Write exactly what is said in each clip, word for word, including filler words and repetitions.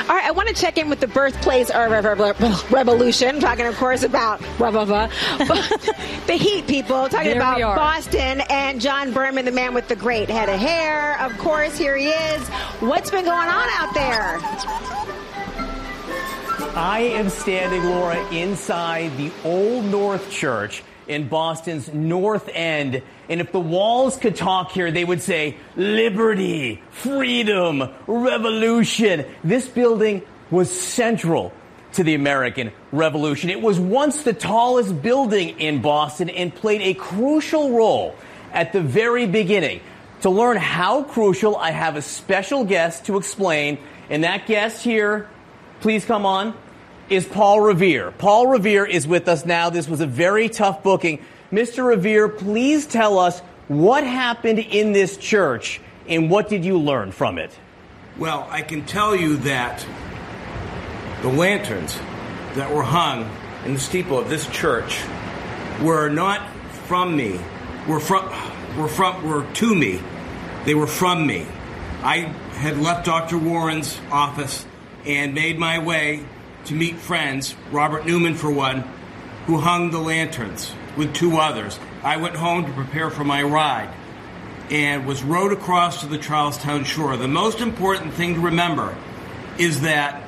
All right, I want to check in with the birthplace of revolution. Talking, of course, about the Heat, people. Talking there about Boston and John Berman, the man with the great head of hair. Of course, here he is. What's been going on out there? I am standing, Laura, inside the Old North Church in Boston's North End. And if the walls could talk here, they would say, liberty, freedom, revolution. This building was central to the American Revolution. It was once the tallest building in Boston and played a crucial role at the very beginning. To learn how crucial, I have a special guest to explain. And that guest here, please come on, is Paul Revere. Paul Revere is with us now. This was a very tough booking. Mister Revere, please tell us what happened in this church and what did you learn from it? Well, I can tell you that the lanterns that were hung in the steeple of this church were not from me, were from, were from, were to me. They were from me. I had left Doctor Warren's office and made my way to meet friends, Robert Newman for one, who hung the lanterns with two others. I went home to prepare for my ride and was rowed across to the Charlestown shore. The most important thing to remember is that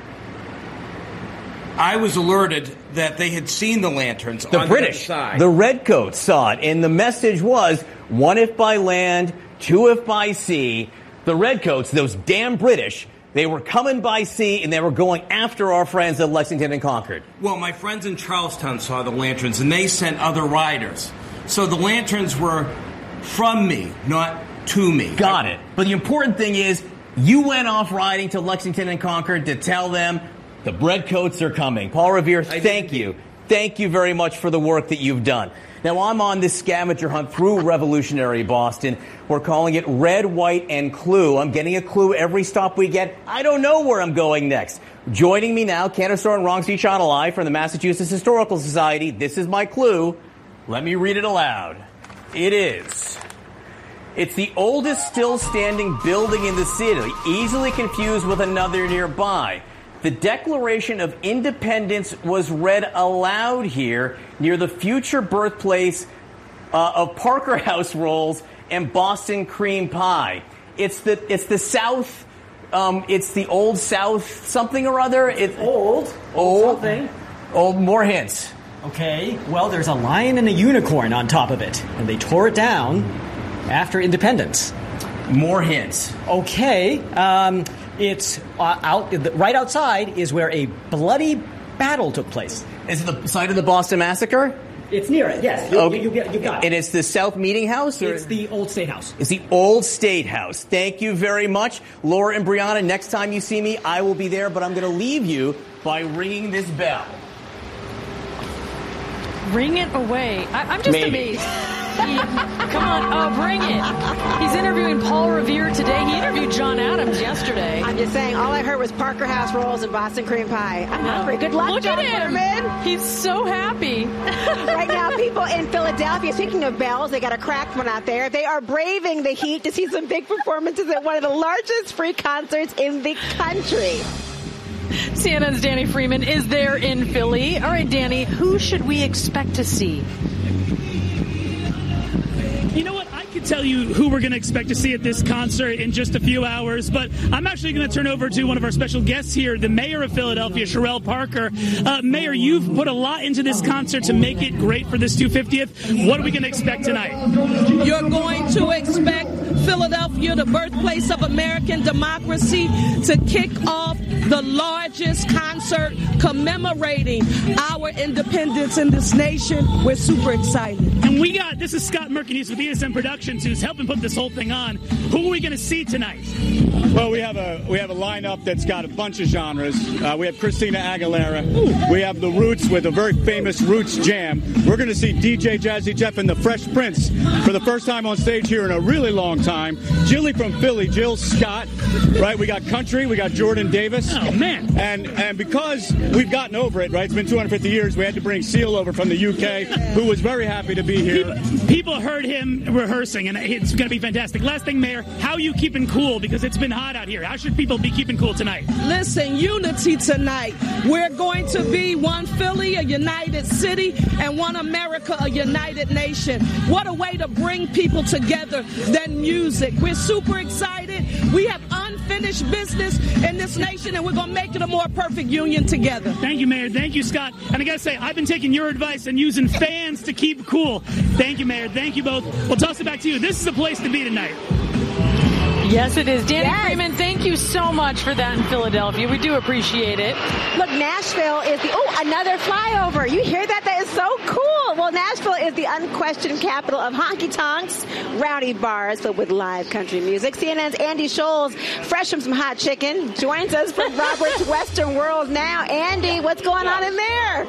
I was alerted that they had seen the lanterns the on British, the other side. The Redcoats saw it, and the message was, one if by land, two if by sea. The Redcoats, those damn British, they were coming by sea, and they were going after our friends at Lexington and Concord. Well, my friends in Charlestown saw the lanterns, and they sent other riders. So the lanterns were from me, not to me. Got it. But the important thing is, you went off riding to Lexington and Concord to tell them the Redcoats are coming. Paul Revere, thank you. Thank you very much for the work that you've done. Now, I'm on this scavenger hunt through revolutionary Boston. We're calling it Red, White, and Clue. I'm getting a clue every stop we get. I don't know where I'm going next. Joining me now, Candace Thornton Wrongstreet Channel from the Massachusetts Historical Society. This is my clue. Let me read it aloud. It is. It's the oldest still standing building in the city, easily confused with another nearby. The Declaration of Independence was read aloud here near the future birthplace uh, of Parker House rolls and Boston cream pie. It's the it's the South. Um, it's the old South something or other. It's old. Old something. Old. More hints. Okay. Well, there's a lion and a unicorn on top of it, and they tore it down after independence. More hints. Okay. Um, it's uh, out right outside is where a bloody battle took place. Is it the site of the Boston Massacre? It's near it, yes. You, okay. you, you, you got it. And it's the South Meeting House? Or? It's the Old State House. It's the Old State House. Thank you very much. Laura and Brianna, next time you see me, I will be there, but I'm going to leave you by ringing this bell. Ring it away. I, I'm just Maybe. amazed. He, come on, oh, bring it. He's interviewing Paul Revere today. He interviewed John Adams yesterday. I'm just saying, all I heard was Parker House rolls and Boston cream pie. I'm hungry. Good luck, Look John at him. Berman. He's so happy. Right now, people in Philadelphia, speaking of bells, they got a cracked one out there. They are braving the heat to see some big performances at one of the largest free concerts in the country. C N N's Danny Freeman is there in Philly. All right, Danny, who should we expect to see? You know what? I could tell you who we're going to expect to see at this concert in just a few hours, but I'm actually going to turn over to one of our special guests here, the mayor of Philadelphia, Sherelle Parker. Uh, Mayor, you've put a lot into this concert to make it great for this two hundred fiftieth. What are we going to expect tonight? You're going to expect Philadelphia, the birthplace of American democracy, to kick off the largest concert commemorating our independence in this nation. We're super excited. And we got, this is Scott Merkin with E S N Productions, who's helping put this whole thing on. Who are we going to see tonight? Well, we have a we have a lineup that's got a bunch of genres. Uh, we have Christina Aguilera. Ooh. We have The Roots with a very famous Roots jam. We're going to see D J Jazzy Jeff and the Fresh Prince for the first time on stage here in a really long time. time. Jilly from Philly, Jill Scott, right? We got country, we got Jordan Davis. Oh, man. And and because we've gotten over it, right? It's been two hundred fifty years. We had to bring Seal over from the U K, who was very happy to be here. People, people heard him rehearsing, and it's going to be fantastic. Last thing, Mayor, how are you keeping cool? Because it's been hot out here. How should people be keeping cool tonight? Listen, unity tonight. We're going to be one Philly, a united city, and one America, a united nation. What a way to bring people together than music. We're super excited. We have unfinished business in this nation, and we're going to make it a more perfect union together. Thank you, Mayor. Thank you, Scott. And I got to say, I've been taking your advice and using fans to keep cool. Thank you, Mayor. Thank you both. We'll toss it back to you. This is the place to be tonight. Yes, it is. Danny Yes. Freeman, thank you so much for that in Philadelphia. We do appreciate it. Look, Nashville is the, oh, another flyover. You hear that? That is so cool. Well, Nashville is the unquestioned capital of honky-tonks, rowdy bars filled with live country music. C N N's Andy Scholes, fresh from some hot chicken, joins us from Robert's Western World now. Andy, what's going on in there?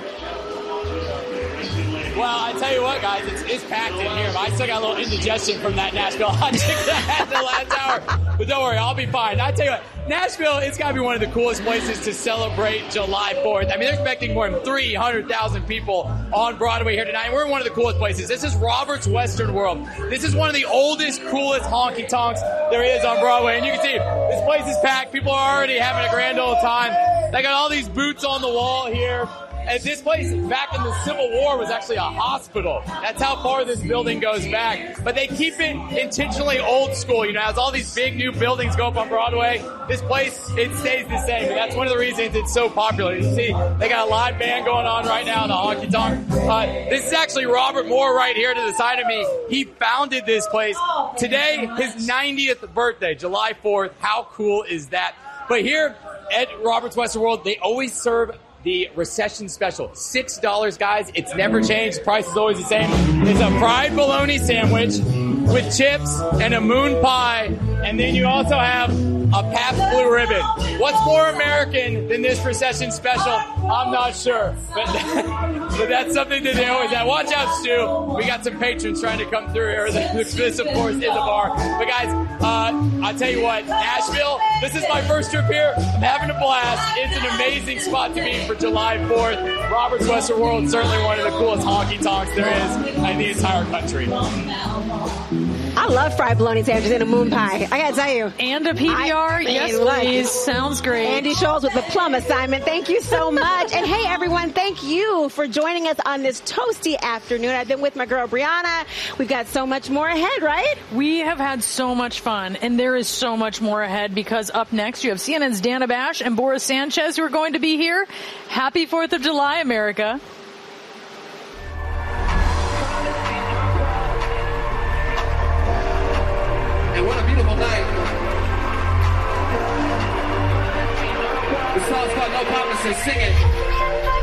Well, I tell you what, guys, it's, it's packed in here. But I still got a little indigestion from that Nashville hot chicken I had the last hour. But don't worry, I'll be fine. I tell you what, Nashville, it's got to be one of the coolest places to celebrate July fourth. I mean, they're expecting more than three hundred thousand people on Broadway here tonight. We're in one of the coolest places. This is Robert's Western World. This is one of the oldest, coolest honky-tonks there is on Broadway. And you can see, this place is packed. People are already having a grand old time. They got all these boots on the wall here. And this place, back in the Civil War, was actually a hospital. That's how far this building goes back. But they keep it intentionally old school. You know, as all these big new buildings go up on Broadway, this place, it stays the same. And that's one of the reasons it's so popular. You see, they got a live band going on right now, the honky tonk. Uh, this is actually Robert Moore right here to the side of me. He founded this place. Today, his ninetieth birthday, July fourth. How cool is that? But here at Robert's Western World, they always serve the recession special. Six dollars, guys. It's never changed. The price is always the same. It's a fried bologna sandwich with chips and a moon pie. And then you also have a Pabst Blue Ribbon. What's more American than this recession special? I'm not sure. But, but that's something that they always have. Watch out, Stu. We got some patrons trying to come through here. This, of course, is a bar. But, guys, uh, I'll tell you what. Nashville, this is my first trip here. I'm having a blast. It's an amazing spot to be for July fourth. Robert's Western World, certainly one of the coolest honky-tonks there is in the entire country. I love fried bologna sandwiches and a moon pie. I gotta tell you. And a P B R? I, Yes, look, please. Sounds great. Andy Scholes with the plum assignment. Thank you so much. And hey, everyone, thank you for joining us on this toasty afternoon. I've been with my girl, Brianna. We've got so much more ahead, right? We have had so much fun, and there is so much more ahead because up next you have C N N's Dana Bash and Boris Sanchez who are going to be here. Happy fourth of July, America. And what a beautiful night. The song's called No Promises. Sing it.